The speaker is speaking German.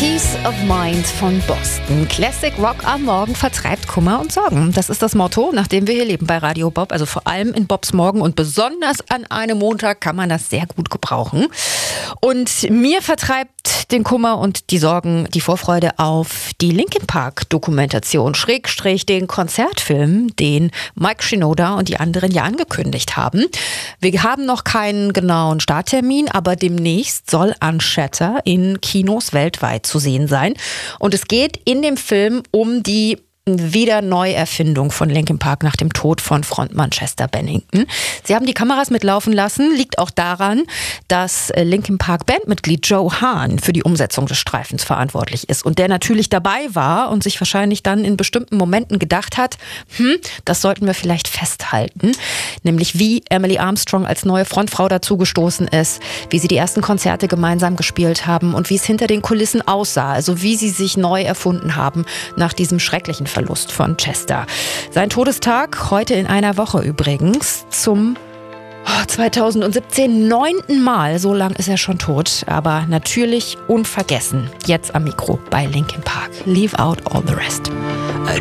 Peace of Mind von Boston. Classic Rock am Morgen vertreibt Kummer und Sorgen. Das ist das Motto, nach dem wir hier leben bei Radio Bob. Also vor allem in Bobs Morgen und besonders an einem Montag kann man das sehr gut gebrauchen. Und mir vertreibt den Kummer und die Sorgen die Vorfreude auf die Linkin Park Dokumentation, / den Konzertfilm, den Mike Shinoda und die anderen ja angekündigt haben. Wir haben noch keinen genauen Starttermin, aber demnächst soll Unshatter in Kinos weltweit zu sehen sein. Und es geht in dem Film um die Wiederneuerfindung von Linkin Park nach dem Tod von Frontmann Chester Bennington. Sie haben die Kameras mitlaufen lassen, liegt auch daran, dass Linkin Park Bandmitglied Joe Hahn für die Umsetzung des Streifens verantwortlich ist und der natürlich dabei war und sich wahrscheinlich dann in bestimmten Momenten gedacht hat, das sollten wir vielleicht festhalten, nämlich wie Emily Armstrong als neue Frontfrau dazugestoßen ist, wie sie die ersten Konzerte gemeinsam gespielt haben und wie es hinter den Kulissen aussah, also wie sie sich neu erfunden haben nach diesem schrecklichen Verlust von Chester. Sein Todestag heute in einer Woche übrigens zum 2017 9. Mal. So lang ist er schon tot, aber natürlich unvergessen. Jetzt am Mikro bei Linkin Park. Leave out all the rest.